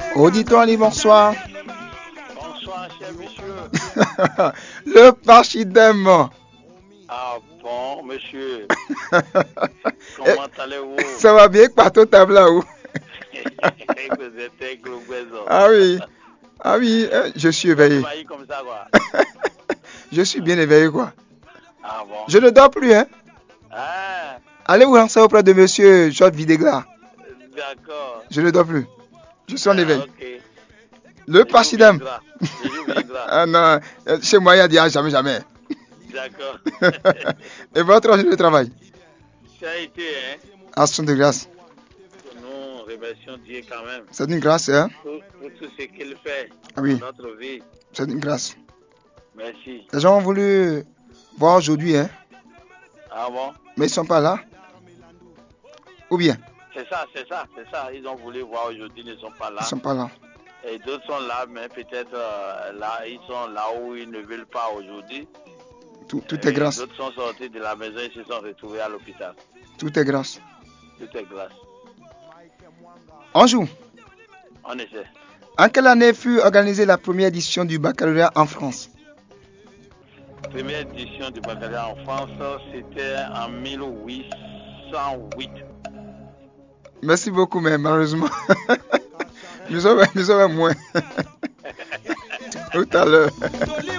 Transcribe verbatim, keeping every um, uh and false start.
Auditoire, dit bonsoir. Bonsoir, cher monsieur. Le Pachidem. Ah bon, monsieur. Comment allez-vous? Ça va bien, partout table là-haut. Vous êtes un gros oiseau. Ah oui. Ah oui, euh, je suis éveillé. Comme ça, quoi. Je suis bien éveillé, quoi. Ah bon? Je ne dors plus, hein. Ah, Allez vous lancer auprès de monsieur Georges Videgla. d'accord. Je ne dors plus. Je suis en Ah, éveil. ok. Le Pachidem. Je joue Vigra. Ah non, euh, chez moi, il y a dit ah, jamais, jamais. D'accord. Et votre journée de travail? Ça a été, hein? Action de grâce. Nous remercions Dieu quand même C'est une grâce, hein? pour, pour tout ce qu'il fait Ah oui. dans notre vie. C'est une grâce. Merci. Les gens ont voulu voir aujourd'hui, hein? Ah bon? Mais ils ne sont pas là. Ou bien? C'est ça, c'est ça, c'est ça. Ils ont voulu voir aujourd'hui, ils ne sont pas là. Ils ne sont pas là. Et d'autres sont là, mais peut-être euh, là, ils sont là où ils ne veulent pas aujourd'hui. Tout, tout est grâce. D'autres sont sortis de la maison et se sont retrouvés à l'hôpital. Tout est grâce. Tout est grâce. On joue. On essaie. En quelle année fut organisée la première édition du baccalauréat en France? Première édition du baccalauréat en France, c'était en mille huit cent huit. Merci beaucoup, mais malheureusement, nous sommes, nous sommes moins. Tout à l'heure.